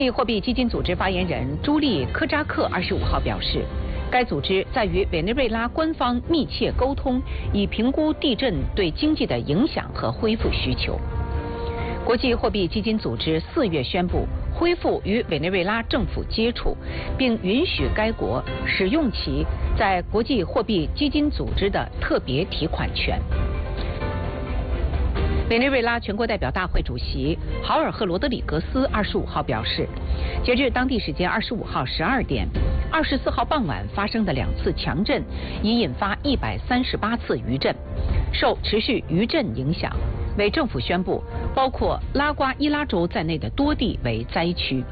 国际货币基金组织发言人朱利科扎克25号表示，该组织在与委内瑞拉官方密切沟通，以评估地震对经济的影响和恢复需求。国际货币基金组织4月宣布恢复与委内瑞拉政府接触，并允许该国使用其在国际货币基金组织的特别提款权。委内瑞拉全国代表大会主席豪尔赫罗德里格斯25号表示，截至当地时间25号12点，24号傍晚发生的2次强震已引发138次余震。受持续余震影响，委政府宣布包括拉瓜伊拉州在内的多地为灾区。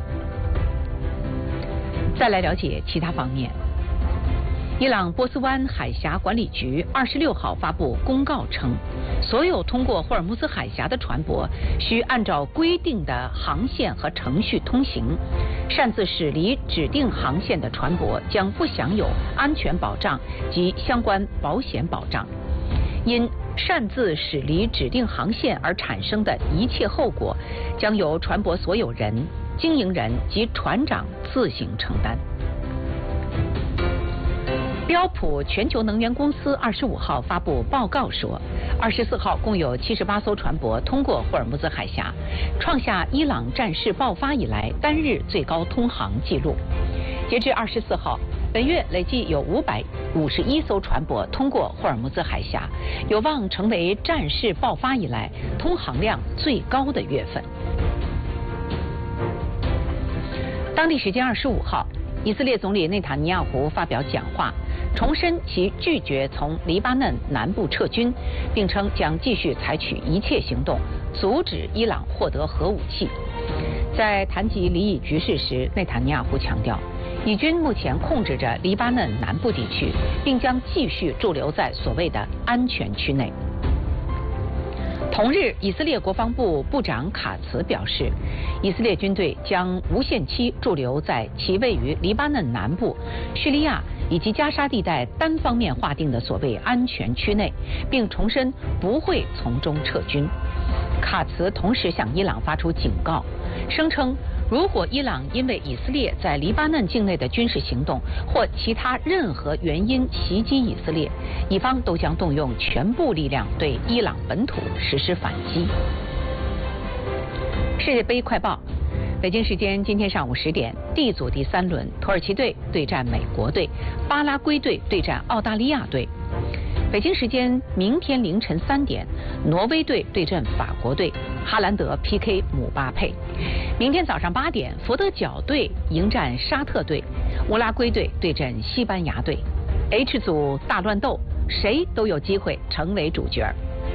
再来了解其他方面。伊朗波斯湾海峡管理局26号发布公告称，所有通过霍尔木兹海峡的船舶需按照规定的航线和程序通行，擅自驶离指定航线的船舶将不享有安全保障及相关保险保障。因擅自驶离指定航线而产生的一切后果，将由船舶所有人、经营人及船长自行承担。标普全球能源公司25号发布报告说，24号共有78艘船舶通过霍尔木兹海峡，创下伊朗战事爆发以来单日最高通航纪录。截至24号，本月累计有551艘船舶通过霍尔木兹海峡，有望成为战事爆发以来通航量最高的月份。当地时间25号，以色列总理内塔尼亚胡发表讲话，重申其拒绝从黎巴嫩南部撤军，并称将继续采取一切行动阻止伊朗获得核武器。在谈及黎以局势时，内塔尼亚胡强调，以军目前控制着黎巴嫩南部地区，并将继续驻留在所谓的安全区内。同日，以色列国防部部长卡茨表示，以色列军队将无限期驻留在其位于黎巴嫩南部、叙利亚以及加沙地带单方面划定的所谓安全区内，并重申不会从中撤军。卡茨同时向伊朗发出警告，声称如果伊朗因为以色列在黎巴嫩境内的军事行动或其他任何原因袭击以色列，以方都将动用全部力量对伊朗本土实施反击。世界杯快报，北京时间今天上午10点，D 组第3轮，土耳其队对战美国队，巴拉圭队对战澳大利亚队。北京时间明天凌晨3点，挪威队对阵法国队，哈兰德 PK 姆巴佩。明天早上8点，佛得角队迎战沙特队，乌拉圭队对阵西班牙队。H 组大乱斗，谁都有机会成为主角。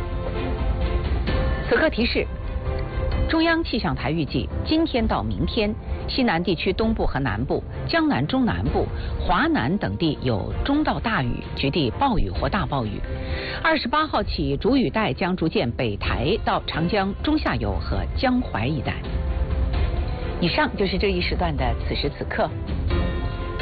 此刻提示：中央气象台预计，今天到明天，西南地区东部和南部、江南中南部、华南等地有中到大雨，局地暴雨或大暴雨。28号起，主雨带将逐渐北抬到长江中下游和江淮一带。以上就是这一时段的此时此刻。